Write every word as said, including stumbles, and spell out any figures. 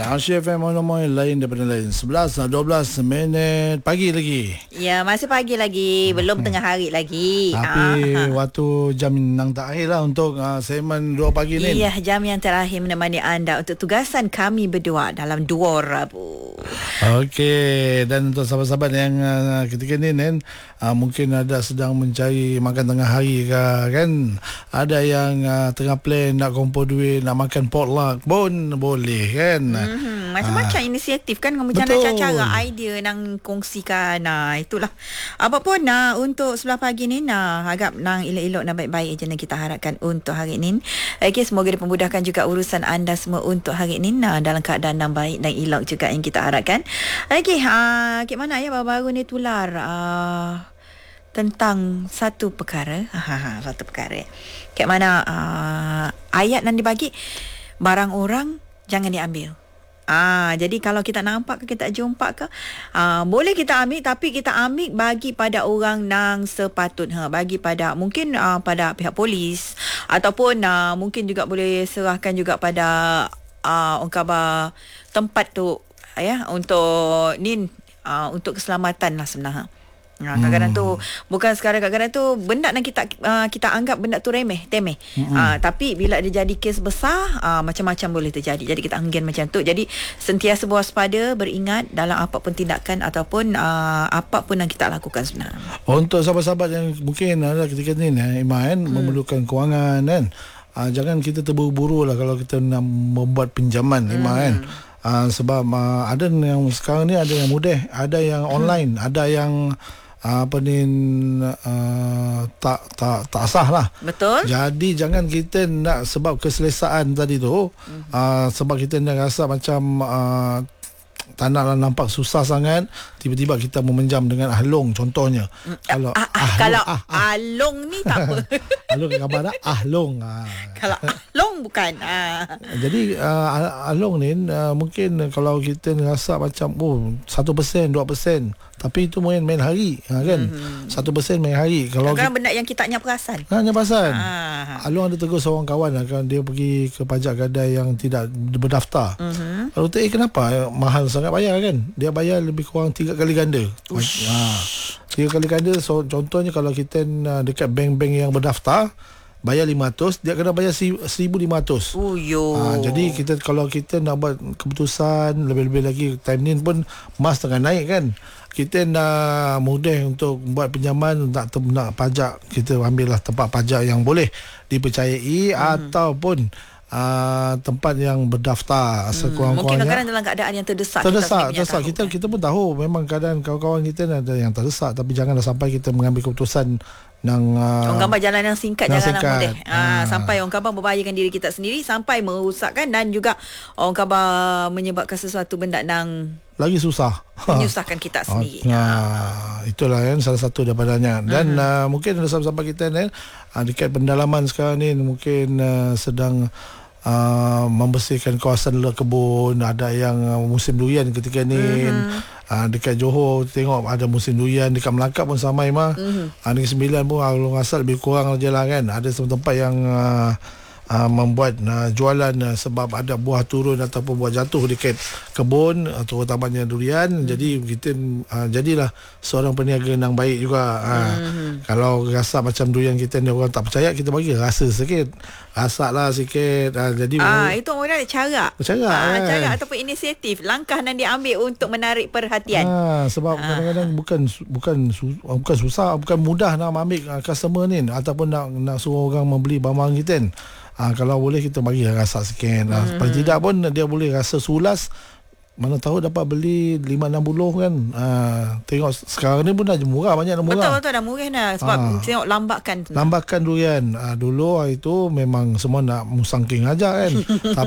Asia F M Monomoy lain daripada lain. sebelas dua belas minit pagi lagi. Ya, masih pagi lagi, belum tengah hari lagi. Tapi ah. waktu jam yang terakhir lah untuk uh, segmen dua pagi ni. Iya, jam yang terakhir menemani anda untuk tugasan kami berdua dalam Dua Rabu. Okey, dan untuk sahabat-sahabat yang uh, ketika ni Nen, uh, mungkin ada sedang mencari makan tengah hari ke kan. Ada yang uh, tengah plan nak kumpul duit, nak makan potluck pun boleh kan. Mm-hmm. Macam-macam uh, inisiatif kan, macam cara-cara idea nang kongsikan. Nah, itulah. Apapun nah untuk sebelah pagi ni nah agak nang elok-elok nak baik-baik je yang kita harapkan untuk hari ni. Okey, semoga dipermudahkan juga urusan anda semua untuk hari ni nah dalam keadaan yang baik dan elok juga yang kita harapkan. Okey, ah uh, mana ya baru-baru ni tular uh, tentang satu perkara. Ha satu perkara. Kat mana uh, ayat yang dibagi barang orang jangan diambil. Ah, jadi kalau kita nampak ke, kita jumpa ke, ah, boleh kita ambil, tapi kita ambil bagi pada orang nang sepatut, ha, bagi pada mungkin ah, pada pihak polis ataupun ah, mungkin juga boleh serahkan juga pada ah, orang khabar tempat tu ya untuk ni ah, untuk keselamatan lah sebenarnya. Ha, kadang-kadang hmm. tu bukan sekarang, kadang-kadang tu benda yang kita uh, kita anggap benda tu remeh, temeh. Hmm. Uh, tapi bila dia jadi kes besar, uh, macam-macam boleh terjadi. Jadi kita enggan macam tu. Jadi sentiasa berwaspada, beringat dalam apa pun tindakan ataupun uh, apa pun yang kita lakukan sebenarnya. Untuk sahabat-sahabat yang mungkin ada ketika ni Iman hmm. memerlukan kewangan kan. Uh, jangan kita terburu-buru lah kalau kita nak membuat pinjaman hmm. Iman. Uh, sebab uh, ada yang sekarang ni ada yang mudah, ada yang online, hmm. ada yang apa ni uh, tak tak tak sah lah. Betul. Jadi jangan kita nak sebab keselesaan tadi tu, mm-hmm. uh, sebab kita nak rasa macam uh, tak naklah nampak susah sangat, tiba-tiba kita meminjam dengan ahlong contohnya. Mm, kalau ah, ah, ahlong, kalau ah, ah. ahlong ni tak apa. Ahlong khabar dah ahlong. Ah. Kalau ahlong bukan. Ah. Jadi uh, ahlong ni uh, mungkin kalau kita rasa macam oh satu persen, dua persen, tapi itu main main hari ha, kan. Satu persen main hari. Kalau kadang benda yang kita hanya perasan. Hanya perasan. Ah. Alung ada tegur seorang kawan lah, kan dia pergi ke pajak gadai yang tidak berdaftar. Uh-huh. Lalu tu eh kenapa mahal sangat bayar kan? Dia bayar lebih kurang tiga kali ganda. Ha. Tiga kali ganda. So contohnya kalau kita dekat bank-bank yang berdaftar bayar lima ratus, dia kena bayar seribu lima ratus. Oh yo. Ha, jadi kita kalau kita nak buat keputusan lebih-lebih lagi time ni pun mas tengah naik kan. Kita nak mudah untuk buat pinjaman, nak nak pajak, kita ambillah tempat pajak yang boleh dipercayai hmm. ataupun uh, tempat yang berdaftar hmm. sekurang-kurangnya. Mungkin kadang-kadang dalam keadaan yang terdesak. Terdesak, kita terdesak. Kita, kita pun tahu memang keadaan kawan-kawan kita ada yang terdesak, tapi janganlah sampai kita mengambil keputusan nang uh, orang gambar jalan yang singkat, yang jalan singkat. yang mudah. Ha, ha. Sampai orang gambar membahayakan diri kita sendiri, sampai merosakkan dan juga orang gambar menyebabkan sesuatu benda nang lagi susah, menyusahkan kita sendiri. Ha, ha. Itulah kan salah satu daripadanya. Dan uh-huh. uh, mungkin ada sahabat-sahabat kita ni uh, dekat pendalaman sekarang ni mungkin uh, sedang uh, membersihkan kawasan luar kebun. Ada yang uh, musim durian ketika ni. Uh-huh. Uh, dekat Johor tengok ada musim durian, dekat Melaka pun sama Imah. Uh-huh. Uh, Negeri Sembilan pun Alung Asal lebih kurang je lah kan. Ada tempat yang uh, Uh, membuat uh, jualan uh, sebab ada buah turun ataupun buah jatuh dekat kebun uh, terutamanya durian. Hmm. Jadi kita uh, jadilah seorang peniaga yang baik juga. uh, hmm. Kalau rasa macam durian kita ni orang tak percaya, kita bagi rasa sikit, rasalah sikit. uh, Jadi ah, itu orang ada cara Cara, ah, kan? cara ataupun inisiatif, langkah yang diambil untuk menarik perhatian. ah, Sebab ah. kadang-kadang bukan bukan bukan susah, bukan mudah nak ambil customer ni ataupun nak nak suruh orang membeli barang kita kan. Ah, kalau boleh kita bagi rasa sikit. Ah, hmm. Paling tidak pun dia boleh rasa sulas. Mana tahu dapat beli lima enam puluh kan. Ah, tengok sekarang ni pun dah murah, banyak dah murah. Betul-betul dah murah dah. Sebab ah. tengok lambakan. Lambakan durian. Ah, dulu itu memang semua nak musangking aja kan.